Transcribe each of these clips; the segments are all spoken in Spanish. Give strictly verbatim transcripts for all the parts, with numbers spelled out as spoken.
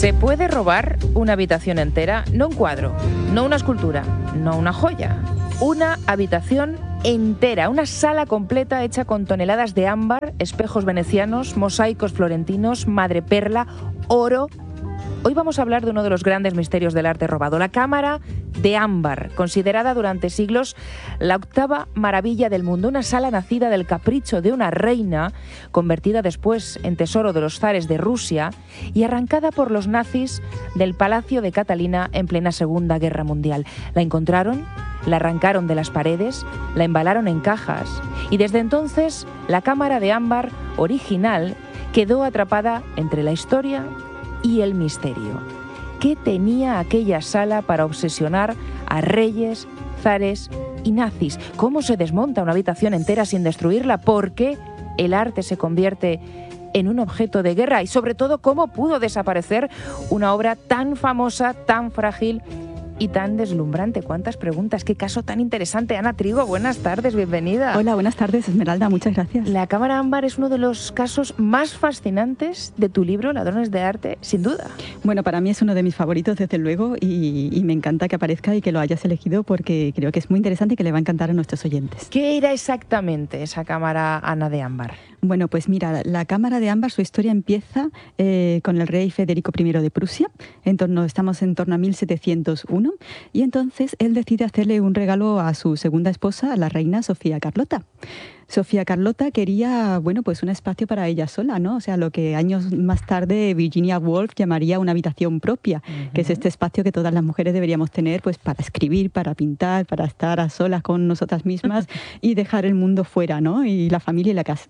¿Se puede robar una habitación entera? No un cuadro, no una escultura, no una joya. Una habitación entera, una sala completa hecha con toneladas de ámbar, espejos venecianos, mosaicos florentinos, madreperla, oro. Hoy vamos a hablar de uno de los grandes misterios del arte robado, la cámara de ámbar, considerada durante siglos la octava maravilla del mundo, una sala nacida del capricho de una reina, convertida después en tesoro de los zares de Rusia y arrancada por los nazis del Palacio de Catalina en plena Segunda Guerra Mundial. La encontraron, la arrancaron de las paredes, la embalaron en cajas y desde entonces la cámara de ámbar original quedó atrapada entre la historia y el misterio. ¿Qué tenía aquella sala para obsesionar a reyes, zares y nazis? ¿Cómo se desmonta una habitación entera sin destruirla? ¿Por qué el arte se convierte en un objeto de guerra? Y sobre todo, ¿cómo pudo desaparecer una obra tan famosa, tan frágil y tan deslumbrante? ¿Cuántas preguntas? ¡Qué caso tan interesante! Ana Trigo, buenas tardes, bienvenida. Hola, buenas tardes, Esmeralda, muchas gracias. La cámara ámbar es uno de los casos más fascinantes de tu libro, Ladrones de Arte, sin duda. Bueno, para mí es uno de mis favoritos, desde luego, y, y me encanta que aparezca y que lo hayas elegido porque creo que es muy interesante y que le va a encantar a nuestros oyentes. ¿Qué era exactamente esa cámara, Ana, de ámbar? Bueno, pues mira, la cámara de ámbar, su historia empieza eh, con el rey Federico primero de Prusia, en torno, estamos en torno a mil setecientos uno, y entonces él decide hacerle un regalo a su segunda esposa, la reina Sofía Carlota. Sofía Carlota quería, bueno, pues un espacio para ella sola, ¿no? O sea, lo que años más tarde Virginia Woolf llamaría una habitación propia, uh-huh. que es este espacio que todas las mujeres deberíamos tener, pues para escribir, para pintar, para estar a solas con nosotras mismas y dejar el mundo fuera, ¿no? Y la familia y la casa.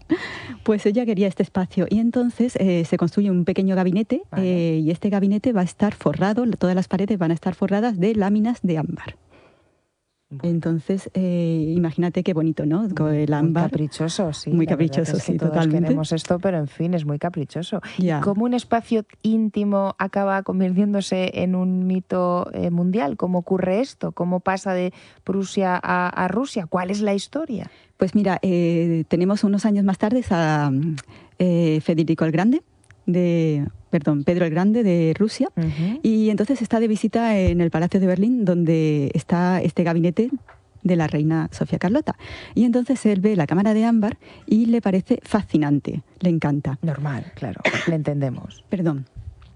Pues ella quería este espacio y entonces eh, se construye un pequeño gabinete vale. eh, y este gabinete va a estar forrado, todas las paredes van a estar forradas de láminas de ámbar. Entonces, eh, imagínate qué bonito, ¿no? Con el ámbar. Muy caprichoso, sí. Muy caprichoso, es que sí, todos totalmente. Queremos esto, pero en fin, es muy caprichoso. Ya. ¿Y cómo un espacio íntimo acaba convirtiéndose en un mito eh, mundial? ¿Cómo ocurre esto? ¿Cómo pasa de Prusia a, a Rusia? ¿Cuál es la historia? Pues mira, eh, tenemos unos años más tarde a eh, Federico el Grande, de, perdón, Pedro el Grande de Rusia, uh-huh. y entonces está de visita en el Palacio de Berlín, donde está este gabinete de la reina Sofía Carlota. Y entonces él ve la cámara de ámbar y le parece fascinante, le encanta. Normal, claro, le entendemos. Perdón.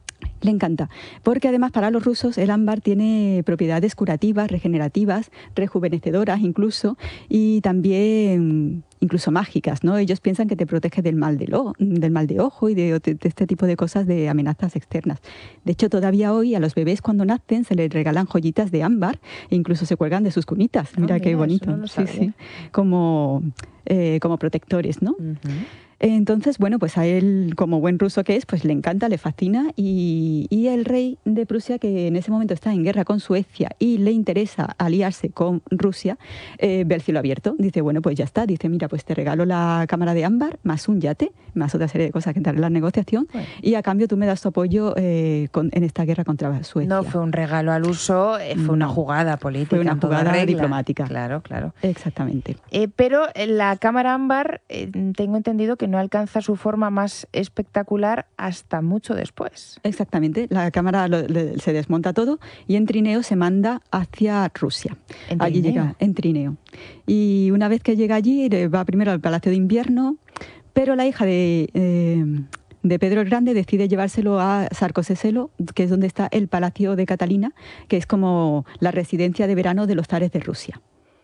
Le encanta, porque además para los rusos el ámbar tiene propiedades curativas, regenerativas, rejuvenecedoras incluso, y también incluso mágicas, ¿no? Ellos piensan que te protege del mal de, lo, del mal de ojo y de, de este tipo de cosas, de amenazas externas. De hecho, todavía hoy a los bebés cuando nacen se les regalan joyitas de ámbar e incluso se cuelgan de sus cunitas. Mira, oh, mira qué bonito. No sí, sí. Como, eh, como protectores, ¿no? Uh-huh. Entonces, bueno, pues a él, como buen ruso que es, pues le encanta, le fascina, y, y el rey de Prusia, que en ese momento está en guerra con Suecia y le interesa aliarse con Rusia, eh, ve el cielo abierto, dice, bueno, pues ya está, dice, mira, pues te regalo la cámara de ámbar, más un yate, más otra serie de cosas que entrar en la negociación, bueno. y a cambio tú me das tu apoyo eh, con, en esta guerra contra Suecia. No fue un regalo al uso, eh, fue no, una jugada política. Fue una jugada diplomática. Claro, claro. Exactamente. Eh, pero la cámara ámbar, eh, tengo entendido que no alcanza su forma más espectacular hasta mucho después. Exactamente, la cámara lo, le, se desmonta todo y en trineo se manda hacia Rusia. ¿En allí trineo? llega en trineo. Y una vez que llega allí, va primero al Palacio de Invierno, pero la hija de, eh, de Pedro el Grande decide llevárselo a Sarcoseselo, que es donde está el Palacio de Catalina, que es como la residencia de verano de los zares de Rusia.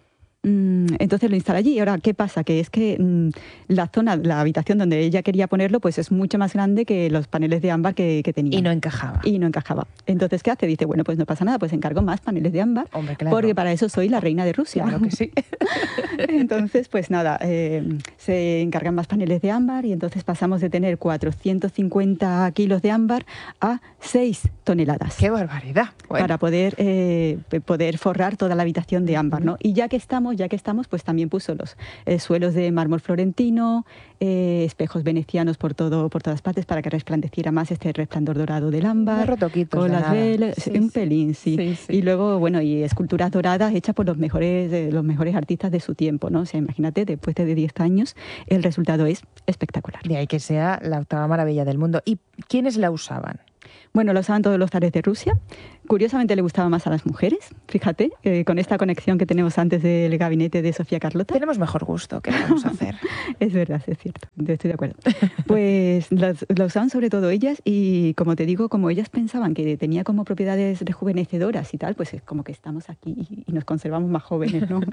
Entonces lo instala allí. Y ahora, ¿qué pasa? Que es que mmm, la zona, la habitación donde ella quería ponerlo, pues es mucho más grande que los paneles de ámbar que, que tenía. Y no encajaba. Y no encajaba. Entonces, ¿qué hace? Dice, bueno, pues no pasa nada, pues encargo más paneles de ámbar. Hombre, claro. Porque para eso soy la reina de Rusia. Claro que sí. Entonces, pues nada, eh, se encargan más paneles de ámbar y entonces pasamos de tener cuatrocientos cincuenta kilos de ámbar a seis toneladas. ¡Qué barbaridad! Bueno. Para poder, eh, poder forrar toda la habitación de ámbar, ¿no? Y ya que estamos, ya que estamos, pues también puso los eh, suelos de mármol florentino, eh, espejos venecianos por todo, por todas partes para que resplandeciera más este resplandor dorado del ámbar. Unos retoquitos con de las nada. velas, Sí, un sí. pelín, sí. Sí, sí. Y luego, bueno, y esculturas doradas hechas por los mejores, eh, los mejores artistas de su tiempo, ¿no? O sea, imagínate, después de diez años, el resultado es espectacular. De ahí que sea la octava maravilla del mundo. ¿Y quiénes la usaban? Bueno, la usaban todos los zares de Rusia. Curiosamente le gustaba más a las mujeres, fíjate, eh, con esta conexión que tenemos antes del gabinete de Sofía Carlota. Tenemos mejor gusto, ¿qué vamos a hacer? Es verdad, es cierto, estoy de acuerdo. Pues la, la usaban sobre todo ellas y, como te digo, como ellas pensaban que tenía como propiedades rejuvenecedoras y tal, pues es como que estamos aquí y nos conservamos más jóvenes, ¿no?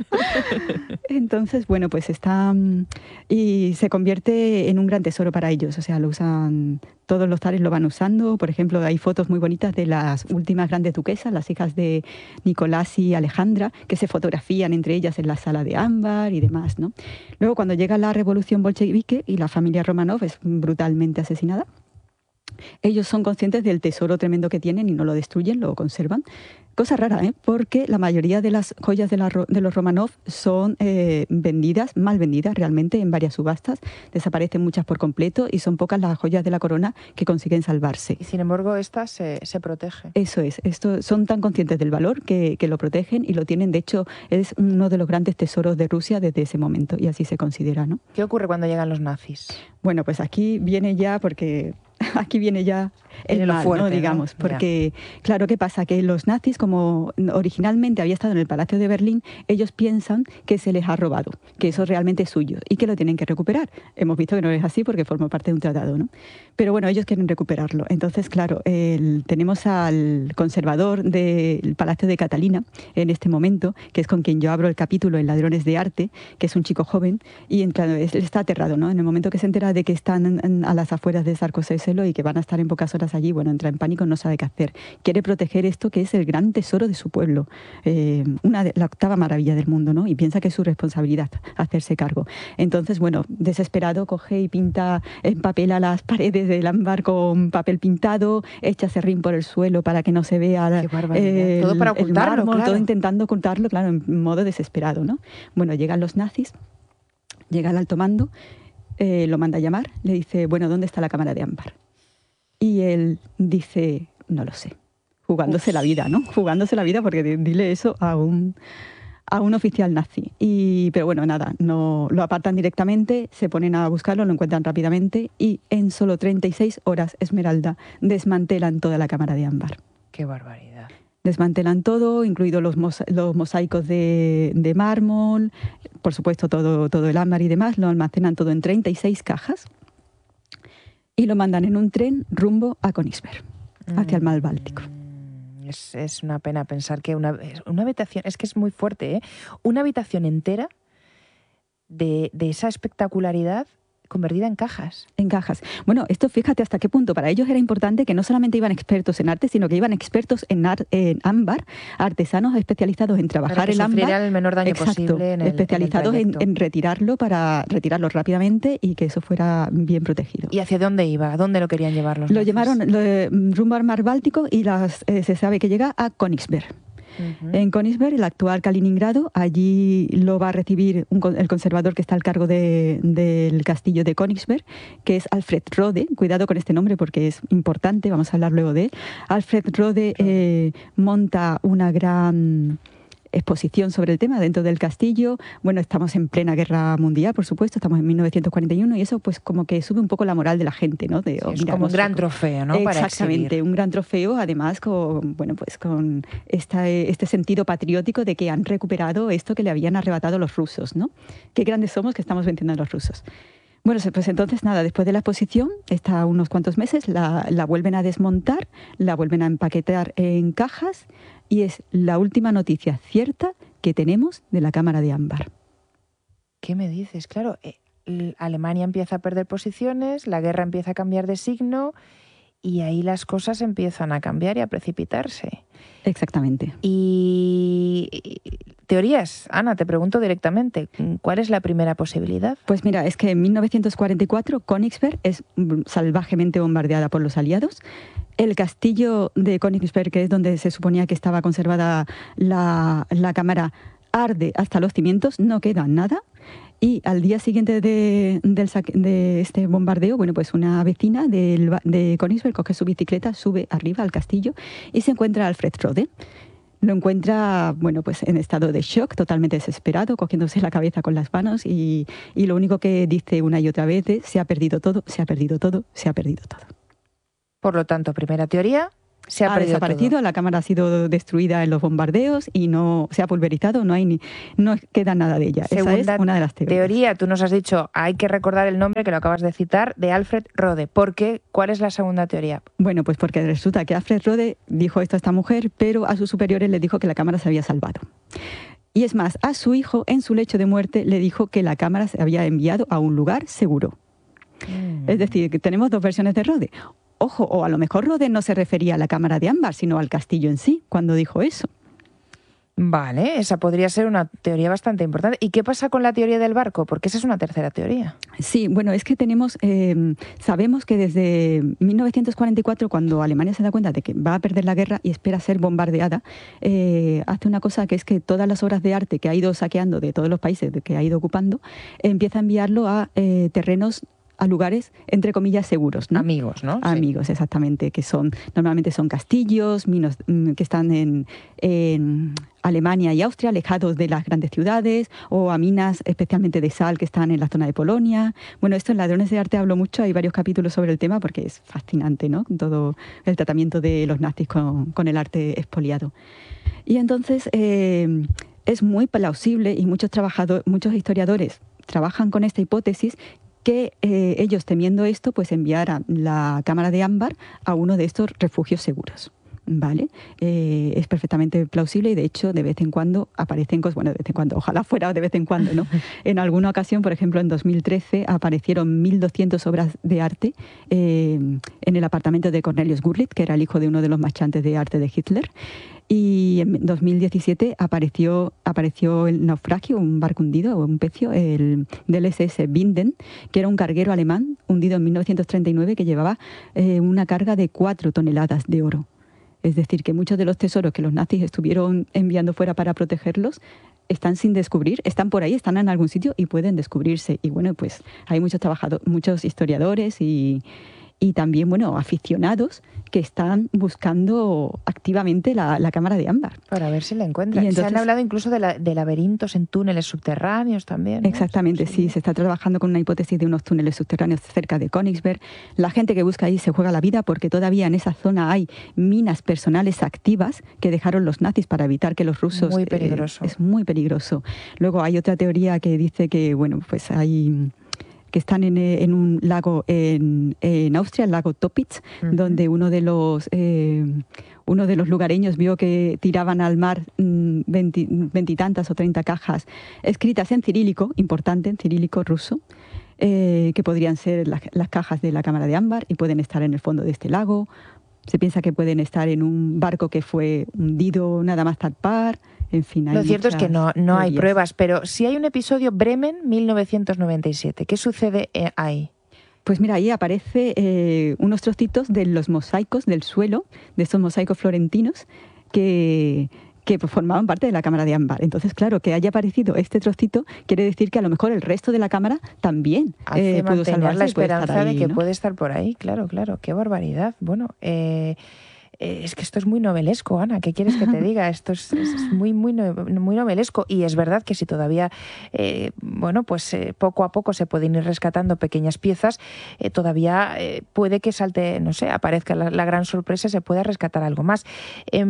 Entonces, bueno, pues está... Y se convierte en un gran tesoro para ellos, o sea, lo usan... Todos los zares lo van usando. Por ejemplo, hay fotos muy bonitas de las últimas grandes duquesas, las hijas de Nicolás y Alejandra, que se fotografían entre ellas en la sala de ámbar y demás, ¿no? Luego, cuando llega la revolución bolchevique y la familia Romanov es brutalmente asesinada, ellos son conscientes del tesoro tremendo que tienen y no lo destruyen, lo conservan. Cosa rara, ¿eh? Porque la mayoría de las joyas de, la, de los Romanov son eh, vendidas, mal vendidas realmente, en varias subastas. Desaparecen muchas por completo y son pocas las joyas de la corona que consiguen salvarse. Y sin embargo, esta se, se protege. Eso es. Esto, son tan conscientes del valor que, que lo protegen y lo tienen. De hecho, es uno de los grandes tesoros de Rusia desde ese momento y así se considera, ¿no? ¿Qué ocurre cuando llegan los nazis? Bueno, pues aquí viene ya porque... Aquí viene ya el viene mal, fuerte, ¿no? Digamos, ¿no? porque, claro, ¿qué pasa? Que los nazis, como originalmente había estado en el Palacio de Berlín, ellos piensan que se les ha robado, que eso realmente es suyo y que lo tienen que recuperar. Hemos visto que no es así porque forma parte de un tratado, ¿no? Pero bueno, ellos quieren recuperarlo. Entonces, claro, el, tenemos al conservador del Palacio de Catalina en este momento, que es con quien yo abro el capítulo en Ladrones de Arte, que es un chico joven, y claro, él está aterrado, ¿no? En el momento que se entera de que están a las afueras de Sarkozy y que van a estar en pocas horas allí, bueno, entra en pánico, no sabe qué hacer. Quiere proteger esto que es el gran tesoro de su pueblo, eh, una de, la octava maravilla del mundo, ¿no? Y piensa que es su responsabilidad hacerse cargo. Entonces, bueno, desesperado, coge y pinta en papel a las paredes del ámbar con papel pintado, echa serrín por el suelo para que no se vea eh, todo para ocultarlo, el mármol, claro. todo intentando ocultarlo, claro, en modo desesperado, ¿no? Bueno, llegan los nazis, llega el alto mando, Eh, lo manda a llamar, le dice, bueno, ¿dónde está la cámara de ámbar? Y él dice, no lo sé, jugándose Uf. la vida, ¿no? Jugándose la vida porque dile eso a un, a un oficial nazi. Y, pero bueno, nada, no, lo apartan directamente, se ponen a buscarlo, lo encuentran rápidamente y en solo treinta y seis horas, Esmeralda, desmantelan toda la cámara de ámbar. ¡Qué barbaridad! Desmantelan todo, incluidos los, mos los mosaicos de, de mármol, por supuesto todo, todo el ámbar y demás, lo almacenan todo en treinta y seis cajas y lo mandan en un tren rumbo a Königsberg, hacia el mar Báltico. Es, es una pena pensar que una, una habitación, es que es muy fuerte, ¿eh? Una habitación entera de, de esa espectacularidad convertida en cajas. En cajas. Bueno, esto fíjate hasta qué punto para ellos era importante que no solamente iban expertos en arte, sino que iban expertos en, ar, en ámbar, artesanos especializados en trabajar para que el ámbar. el menor daño Exacto, posible en el, especializados en, el en, en retirarlo para retirarlo rápidamente y que eso fuera bien protegido. ¿Y hacia dónde iba? ¿A dónde lo querían llevar los Lo nazis? llevaron lo, rumbo al mar Báltico y las, eh, se sabe que llega a Königsberg. Uh-huh. En Königsberg, el actual Kaliningrado, allí lo va a recibir un, el conservador que está al cargo de, del castillo de Königsberg, que es Alfred Rode. Cuidado con este nombre porque es importante, vamos a hablar luego de él. Alfred Rode eh, monta una gran exposición sobre el tema dentro del castillo. Bueno, estamos en plena guerra mundial, por supuesto, estamos en mil novecientos cuarenta y uno y eso pues como que sube un poco la moral de la gente, ¿no? De, sí, oh, es mira, como un gran como... trofeo, ¿no? Exactamente, para un gran trofeo, además con, bueno, pues con esta, este sentido patriótico de que han recuperado esto que le habían arrebatado los rusos, ¿no? Qué grandes somos que estamos venciendo a los rusos. Bueno, pues entonces nada, después de la exposición, está unos cuantos meses, la, la vuelven a desmontar, la vuelven a empaquetar en cajas y es la última noticia cierta que tenemos de la cámara de ámbar. ¿Qué me dices? Claro, eh, Alemania empieza a perder posiciones, la guerra empieza a cambiar de signo y ahí las cosas empiezan a cambiar y a precipitarse. Exactamente. Y teorías, Ana, te pregunto directamente, ¿cuál es la primera posibilidad? Pues mira, es que en mil novecientos cuarenta y cuatro Königsberg es salvajemente bombardeada por los aliados. El castillo de Königsberg, que es donde se suponía que estaba conservada la, la cámara, arde hasta los cimientos, no queda nada. Y al día siguiente de, del, de este bombardeo, bueno, pues una vecina del, de Königsberg coge su bicicleta, sube arriba al castillo y se encuentra a Alfred Rode. Lo encuentra, bueno, pues en estado de shock, totalmente desesperado, cogiéndose la cabeza con las manos y, y lo único que dice una y otra vez es: se ha perdido todo, se ha perdido todo, se ha perdido todo. Por lo tanto, primera teoría, se ha, ha perdido desaparecido, todo. La cámara ha sido destruida en los bombardeos y no se ha pulverizado, no hay ni, no queda nada de ella. Segunda Esa es una de las teorías. teoría, tú nos has dicho, hay que recordar el nombre que lo acabas de citar, de Alfred Rode. ¿Por qué? ¿Cuál es la segunda teoría? Bueno, pues porque resulta que Alfred Rode dijo esto a esta mujer, pero a sus superiores les dijo que la cámara se había salvado. Y es más, a su hijo, en su lecho de muerte, le dijo que la cámara se había enviado a un lugar seguro. Mm. Es decir, que tenemos dos versiones de Rode. Ojo, o a lo mejor Rode no se refería a la cámara de ámbar, sino al castillo en sí, cuando dijo eso. Vale, esa podría ser una teoría bastante importante. ¿Y qué pasa con la teoría del barco? Porque esa es una tercera teoría. Sí, bueno, es que tenemos, eh, sabemos que desde mil novecientos cuarenta y cuatro, cuando Alemania se da cuenta de que va a perder la guerra y espera ser bombardeada, eh, hace una cosa que es que todas las obras de arte que ha ido saqueando de todos los países que ha ido ocupando, empieza a enviarlo a eh, terrenos, a lugares, entre comillas, seguros, ¿no? Amigos, ¿no? Amigos, sí. Exactamente, que son, normalmente son castillos, minos que están en, en Alemania y Austria, alejados de las grandes ciudades, o a minas especialmente de sal que están en la zona de Polonia. Bueno, esto en Ladrones de Arte hablo mucho, hay varios capítulos sobre el tema porque es fascinante, ¿no? Todo el tratamiento de los nazis con, con el arte expoliado. Y entonces eh, es muy plausible, y muchos trabajadores, muchos historiadores trabajan con esta hipótesis, que eh, ellos, temiendo esto, pues enviaran la cámara de ámbar a uno de estos refugios seguros. ¿Vale? Eh, es perfectamente plausible y, de hecho, de vez en cuando aparecen cosas, bueno, de vez en cuando, ojalá fuera de vez en cuando, ¿no? En alguna ocasión, por ejemplo, en dos mil trece, aparecieron mil doscientas obras de arte eh, en el apartamento de Cornelius Gurlitt, que era el hijo de uno de los marchantes de arte de Hitler. Y en dos mil diecisiete apareció, apareció el naufragio, un barco hundido, o un pecio, el, del ese ese Binden, que era un carguero alemán hundido en mil novecientos treinta y nueve que llevaba eh, una carga de cuatro toneladas de oro. Es decir, que muchos de los tesoros que los nazis estuvieron enviando fuera para protegerlos están sin descubrir, están por ahí, están en algún sitio y pueden descubrirse. Y bueno, pues hay muchos trabajadores, muchos historiadores y, y también, bueno, aficionados que están buscando activamente la, la cámara de ámbar. Para ver si la encuentran. Entonces, se han hablado incluso de, la, de laberintos en túneles subterráneos también, ¿no? Exactamente, sí. sí. Se está trabajando con una hipótesis de unos túneles subterráneos cerca de Königsberg. La gente que busca ahí se juega la vida porque todavía en esa zona hay minas personales activas que dejaron los nazis para evitar que los rusos... Muy peligroso. Eh, es muy peligroso. Luego hay otra teoría que dice que, bueno, pues hay... que están en, en un lago en, en Austria, el lago Toppitz, uh-huh. donde uno de los eh, uno de los lugareños vio que tiraban al mar veintitantas o treinta cajas escritas en cirílico, importante, en cirílico ruso, eh, que podrían ser las, las cajas de la cámara de ámbar y pueden estar en el fondo de este lago. Se piensa que pueden estar en un barco que fue hundido nada más zarpar. En fin, hay Lo cierto es que no, no hay teorías. pruebas, pero sí hay un episodio, Bremen, mil novecientos noventa y siete. ¿Qué sucede ahí? Pues mira, ahí aparece eh, unos trocitos de los mosaicos del suelo, de estos mosaicos florentinos, que, que formaban parte de la cámara de ámbar. Entonces, claro, que haya aparecido este trocito quiere decir que a lo mejor el resto de la cámara también Hace eh, pudo mantener salvarse. la esperanza ahí, de que ¿no? puede estar por ahí, claro, claro. Qué barbaridad. Bueno, eh... es que esto es muy novelesco, Ana, ¿qué quieres que te diga? Esto es, es muy, muy, muy novelesco, y es verdad que si todavía, eh, bueno, pues eh, poco a poco se pueden ir rescatando pequeñas piezas, eh, todavía eh, puede que salte, no sé, aparezca la, la gran sorpresa y se pueda rescatar algo más. Eh,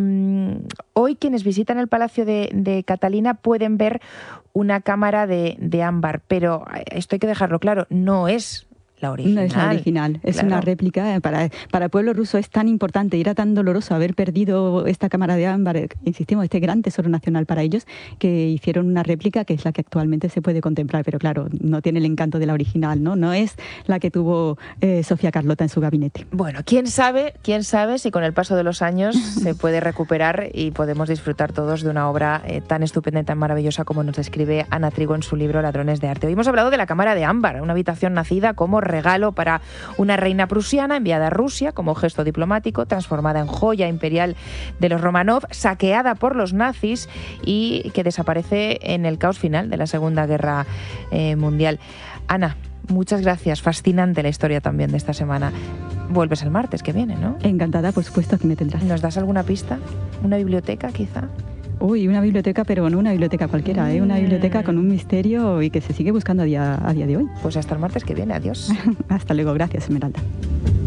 hoy quienes visitan el Palacio de, de Catalina pueden ver una cámara de, de ámbar, pero esto hay que dejarlo claro, no es la original. No es la original, es claro. Una réplica. Para, para el pueblo ruso es tan importante y era tan doloroso haber perdido esta cámara de ámbar, insistimos, este gran tesoro nacional para ellos, que hicieron una réplica que es la que actualmente se puede contemplar, pero claro, no tiene el encanto de la original, ¿no? No es la que tuvo eh, Sofía Carlota en su gabinete. Bueno, quién sabe, quién sabe si con el paso de los años se puede recuperar y podemos disfrutar todos de una obra eh, tan estupenda y tan maravillosa como nos describe Ana Trigo en su libro Ladrones de Arte. Hoy hemos hablado de la cámara de ámbar, una habitación nacida como regalo para una reina prusiana enviada a Rusia como gesto diplomático, transformada en joya imperial de los Romanov, saqueada por los nazis y que desaparece en el caos final de la Segunda Guerra eh, Mundial. Ana, muchas gracias. Fascinante la historia también de esta semana. Vuelves el martes que viene, ¿no? Encantada, por supuesto, que me tendrás. ¿Nos das alguna pista? ¿Una biblioteca, quizá? Uy, una biblioteca, pero no una biblioteca cualquiera, ¿eh? Una biblioteca con un misterio y que se sigue buscando a día, a día de hoy. Pues hasta el martes que viene, adiós. Hasta luego, gracias, Esmeralda.